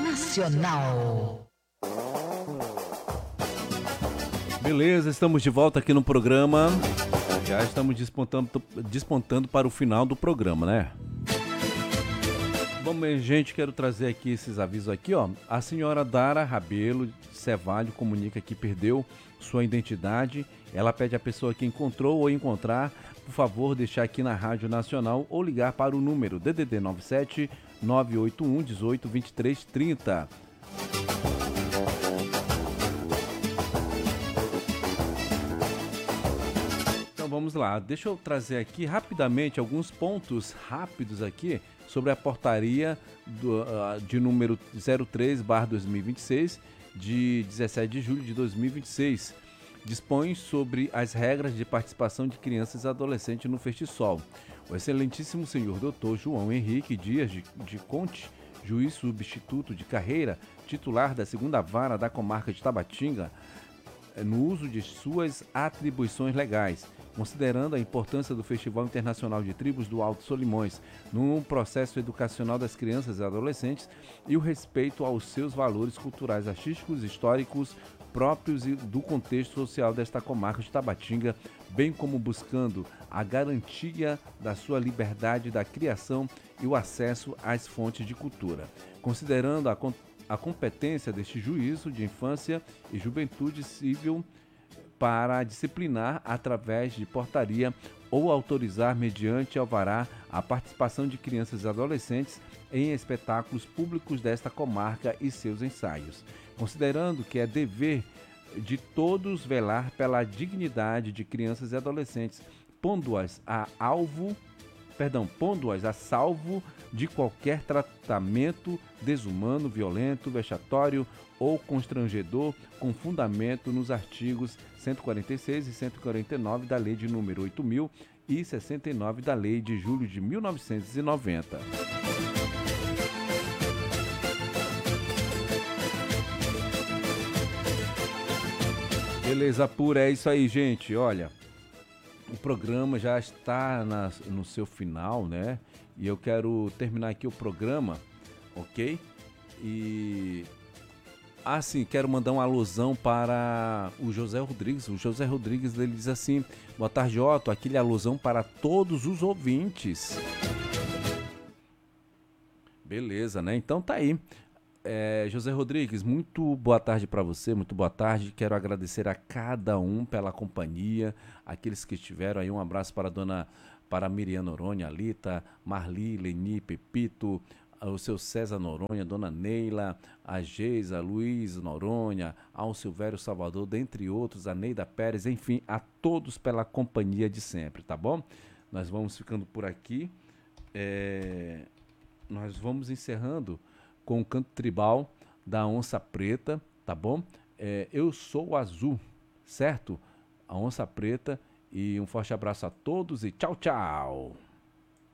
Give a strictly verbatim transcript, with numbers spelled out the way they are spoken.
Nacional. Beleza, estamos de volta aqui no programa. Já estamos despontando, despontando para o final do programa, né? Bom, minha gente, quero trazer aqui esses avisos aqui, ó. A senhora Dara Rabelo de Cevalho comunica que perdeu sua identidade. Ela pede à pessoa que encontrou ou encontrar, por favor, deixar aqui na Rádio Nacional ou ligar para o número D D D nove sete nove oito um um oito dois três três zero. Então vamos lá, deixa eu trazer aqui rapidamente alguns pontos rápidos aqui sobre a portaria do, uh, de número zero três barra dois mil e vinte e seis, de dezessete de julho de dois mil e vinte e seis. Dispõe sobre as regras de participação de crianças e adolescentes no Festisol. O excelentíssimo senhor doutor João Henrique Dias de, de Conte, juiz substituto de carreira, titular da segunda vara da comarca de Tabatinga, no uso de suas atribuições legais, considerando a importância do Festival Internacional de Tribos do Alto Solimões no processo educacional das crianças e adolescentes e o respeito aos seus valores culturais, artísticos, históricos, próprios e do contexto social desta comarca de Tabatinga, bem como buscando a garantia da sua liberdade da criação e o acesso às fontes de cultura. Considerando a, a competência deste juízo de infância e juventude civil para disciplinar através de portaria ou autorizar mediante alvará a participação de crianças e adolescentes em espetáculos públicos desta comarca e seus ensaios, considerando que é dever de todos velar pela dignidade de crianças e adolescentes, pondo-as a alvo, perdão, pondo-as a salvo de qualquer tratamento desumano, violento, vexatório ou constrangedor, com fundamento nos artigos cento e quarenta e seis e cento e quarenta e nove da Lei de número oito mil e sessenta e nove da Lei de julho de mil novecentos e noventa. Beleza pura, é isso aí, gente. Olha, o programa já está na, no seu final, né? E eu quero terminar aqui o programa, ok? E assim, quero mandar uma alusão para o José Rodrigues. O José Rodrigues, ele diz assim: boa tarde, Otto, aquele alusão para todos os ouvintes. Beleza, né? Então tá aí. É, José Rodrigues, muito boa tarde para você, muito boa tarde. Quero agradecer a cada um pela companhia, aqueles que estiveram aí. Um abraço para a dona, para a Miriam Noronha, Alita, Marli, Leni, Pepito, o seu César Noronha, dona Neila, a Geisa, Luiz Noronha, ao Silvério Salvador, dentre outros, a Neida Pérez, enfim, a todos pela companhia de sempre, tá bom? Nós vamos ficando por aqui. É, nós vamos encerrando com o canto tribal da Onça Preta, tá bom? É, eu sou o Azul, certo? A Onça Preta, e um forte abraço a todos e tchau, tchau!